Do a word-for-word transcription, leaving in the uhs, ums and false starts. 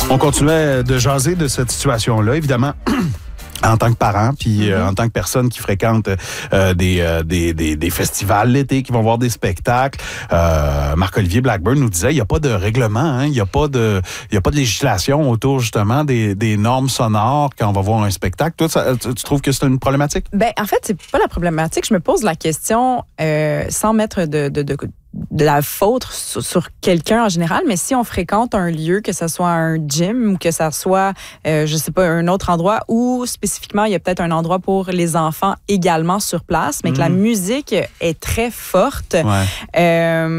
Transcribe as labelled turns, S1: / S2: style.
S1: On continuait de jaser de cette situation-là, évidemment. En tant que parent, puis mm-hmm. euh, en tant que personne qui fréquente euh, des, euh, des, des, des festivals l'été, qui vont voir des spectacles, euh, Marc-Olivier Blackburn nous disait, il n'y a pas de règlement, hein, il n'y a pas de, il y a pas de législation autour justement des, des normes sonores quand on va voir un spectacle. Toi, ça, tu, tu trouves que c'est une problématique?
S2: Ben, en fait, c'est pas la problématique. Je me pose la question euh, sans mettre de, de, de de la faute sur, sur quelqu'un en général, mais si on fréquente un lieu, que ce soit un gym ou que ce soit, euh, je sais pas, un autre endroit où spécifiquement il y a peut-être un endroit pour les enfants également sur place, mais que mmh. la musique est très forte,
S1: ouais.
S2: euh,